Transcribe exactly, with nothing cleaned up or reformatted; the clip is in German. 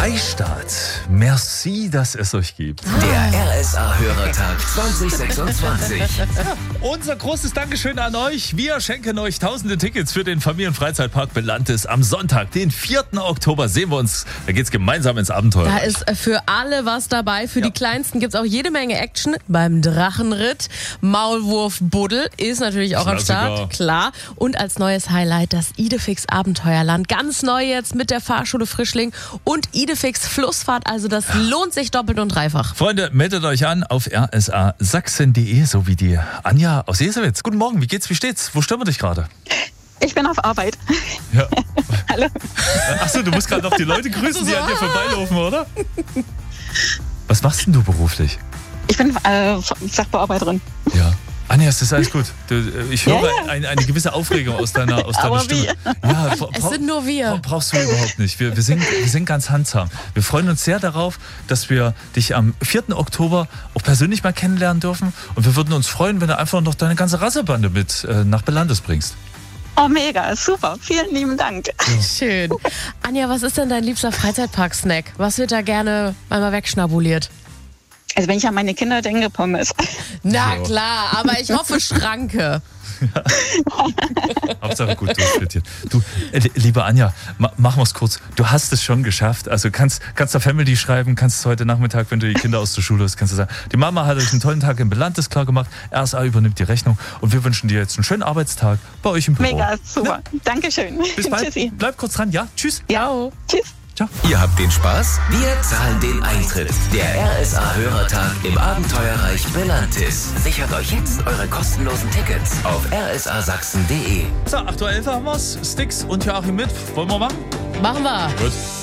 Freistaat. Merci, dass es euch gibt. Der R S A-Hörertag zwanzig sechsundzwanzig. Unser großes Dankeschön an euch. Wir schenken euch tausende Tickets für den Familienfreizeitpark Belantis. Am Sonntag, den vierten Oktober, sehen wir uns. Da geht's gemeinsam ins Abenteuer. Da ist für alle was dabei. Für Ja. die Kleinsten gibt's auch jede Menge Action beim Drachenritt. Maulwurf-Buddel ist natürlich auch Klassiker. am Start, klar. Und als neues Highlight das Idefix Abenteuerland. Ganz neu jetzt mit der Fahrschule Frischling und Idefix Flussfahrt. Also das lohnt sich doppelt und dreifach. Freunde, meldet euch an auf r s a sachsen punkt d e, so wie die Anja aus Jesewitz. Guten Morgen, wie geht's, wie steht's? Wo stören wir dich gerade? Ich bin auf Arbeit. Ja. Hallo. Achso, du musst gerade noch die Leute grüßen, die an dir vorbeilaufen, oder? Was machst denn du beruflich? Ich bin äh, Sachbearbeiterin. Ja. Anja, ist das alles gut? Du, ich höre Ja, ja. Ein, eine gewisse Aufregung aus deiner, aus deiner Aber Stimme. wie? Ja, bra- Es sind nur wir. bra- Brauchst du überhaupt nicht. Wir, wir, sind, wir sind ganz handsam. Wir freuen uns sehr darauf, dass wir dich am vierten Oktober auch persönlich mal kennenlernen dürfen. Und wir würden uns freuen, wenn du einfach noch deine ganze Rassebande mit äh, nach Belantis bringst. Oh, mega, super. Vielen lieben Dank. Schön. Anja, was ist denn dein liebster Freizeitpark-Snack? Was wird da gerne einmal wegschnabuliert? Also wenn ich an meine Kinder denke, Pommes. Na So. klar, aber ich hoffe Schranke. Hauptsache gut durchfrittiert. Du, äh, liebe Anja, ma, machen wir es kurz. Du hast es schon geschafft. Also kannst, kannst der Family schreiben, kannst heute Nachmittag, wenn du die Kinder aus der Schule hast, kannst du sagen, die Mama hat euch einen tollen Tag in Belantis klar gemacht. R S A übernimmt die Rechnung und wir wünschen dir jetzt einen schönen Arbeitstag bei euch im Büro. Mega, super. Dankeschön. Bis bald. Tschüssi. Bleib kurz dran. Ja, tschüss. Ja. Tschüss. Ciao. Ihr habt den Spaß? Wir zahlen den Eintritt. Der R S A-Hörertag im Abenteuerreich Belantis. Sichert euch jetzt eure kostenlosen Tickets auf r s a sachsen punkt d e. So, acht Uhr elf haben wir's. Sticks und Joachim mit. Wollen wir machen? Machen wir. Gut.